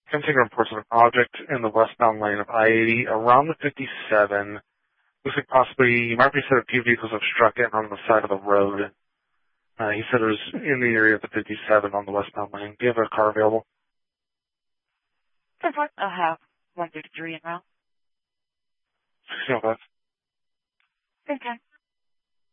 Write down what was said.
Can take reports of an object in the westbound lane of I-80 around the 57. Looks like possibly you might be said a few vehicles have struck it on the side of the road. He said it was in the area of the 57 on the westbound lane. Do you have a car available? I'll have 153 en route. 1605. Okay.